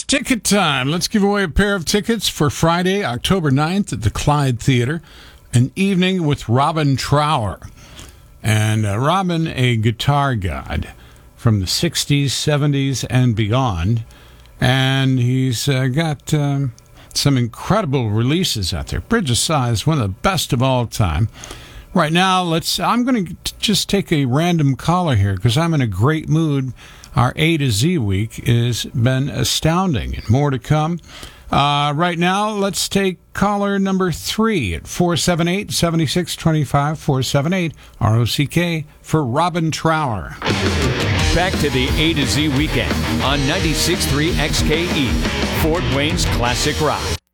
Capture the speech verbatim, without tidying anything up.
ticket time. Let's give away a pair of tickets for Friday, October ninth at the Clyde Theater, an evening with Robin Trower. And uh, Robin, a guitar god from the sixties, seventies, and beyond. And he's uh, got um, some incredible releases out there. Bridge of Sighs, one of the best of all time. Right now, let's. I'm going to just take a random caller here because I'm in a great mood. Our A to Z week has been astounding, and more to come. Uh, right now, let's take caller number three at four seven eight, seven six two five, four seven eight, R O C K, for Robin Trower. Back to the A to Z weekend on ninety-six point three X K E, Fort Wayne's Classic Rock.